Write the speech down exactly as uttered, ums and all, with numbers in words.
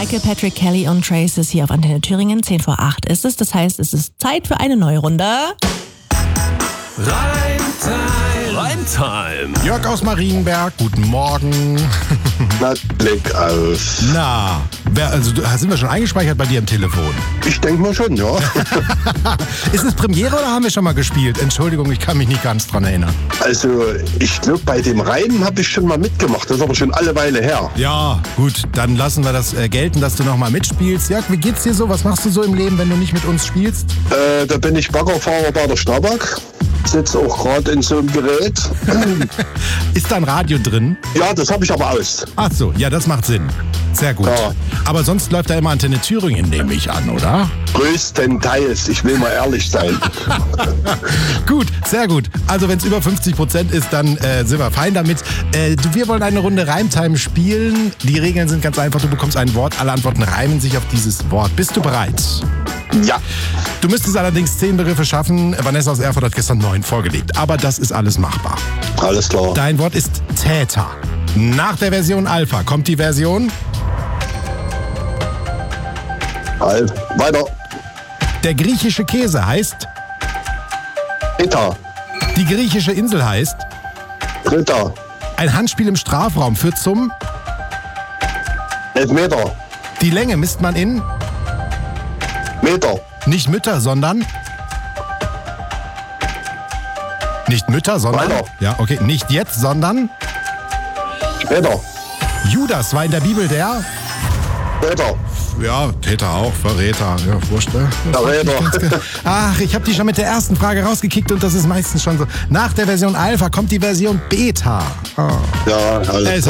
Michael Patrick Kelly und Traces hier auf Antenne Thüringen. zehn vor acht ist es. Das heißt, es ist Zeit für eine neue Runde. Reimtime. Reimtime. Jörg aus Marienberg, guten Morgen. Na, Blick auf. Na, wer, also du- sind wir schon eingespeichert bei dir im Telefon? Ich denke mal schon, ja. Ist es Premiere oder haben wir schon mal gespielt? Entschuldigung, ich kann mich nicht ganz dran erinnern. Also, ich glaube, bei dem Reimen habe ich schon mal mitgemacht. Das ist aber schon alle Weile her. Ja, gut, dann lassen wir das äh, gelten, dass du nochmal mitspielst. Jörg, wie geht's dir so? Was machst du so im Leben, wenn du nicht mit uns spielst? Äh, da bin ich Baggerfahrer bei der Stabak. Sitze auch gerade in so einem Gerät. Ist da ein Radio drin? Ja, das habe ich aber aus. Ach so, ja, das macht Sinn. Sehr gut. Ja. Aber sonst läuft da immer Antenne Thüringen, nehme ich an, oder? Größtenteils, ich will mal ehrlich sein. Gut, sehr gut. Also wenn es über fünfzig Prozent ist, dann äh, sind wir fein damit. Äh, du, wir wollen eine Runde Reimtime spielen. Die Regeln sind ganz einfach. Du bekommst ein Wort, alle Antworten reimen sich auf dieses Wort. Bist du bereit? Ja, Du müsstest allerdings zehn Begriffe schaffen. Vanessa aus Erfurt hat gestern neun vorgelegt. Aber das ist alles machbar. alles klar. Dein Wort ist Täter. Nach der Version Alpha kommt die Version. Halt, weiter. Der griechische Käse heißt. Ritter, Die griechische Insel heißt. Ritter, Ein Handspiel im Strafraum führt zum. Elfmeter, Die Länge misst man in. Meter, Nicht Mütter, sondern. Nicht Mütter, sondern. Weiter. Ja, okay. Nicht jetzt, sondern. später, Judas war in der Bibel der. später, Ja, Täter auch, Verräter. Ja, wurscht, ne? Verräter. Ach, ich habe die schon mit der ersten Frage rausgekickt und das ist meistens schon so. Nach der Version Alpha kommt die Version Beta. Ah. Ja, alles Es